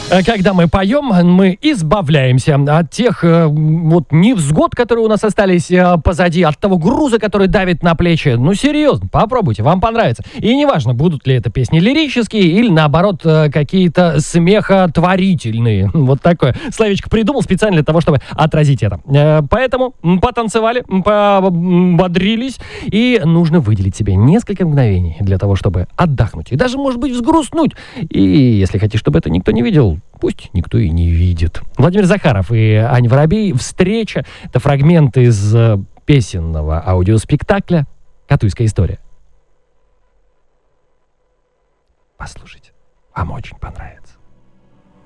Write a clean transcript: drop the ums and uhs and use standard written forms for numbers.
Когда мы поем, мы избавляемся от тех невзгод, которые у нас остались позади, от того груза, который давит на плечи. Ну, серьезно, попробуйте, вам понравится. И неважно, будут ли это песни лирические или, наоборот, какие-то смехотворительные. Вот такое словечко придумал специально для того, чтобы отразить это. Поэтому потанцевали, пободрились, и нужно выделить себе несколько мгновений для того, чтобы отдохнуть. И даже, может быть, взгрустнуть. И если хотите, чтобы это никто не видел, пусть никто и не видит. Владимир Захаров и Аня Воробей. Встреча. Это фрагмент из песенного аудиоспектакля «Катуйская история». Послушайте, вам очень понравится.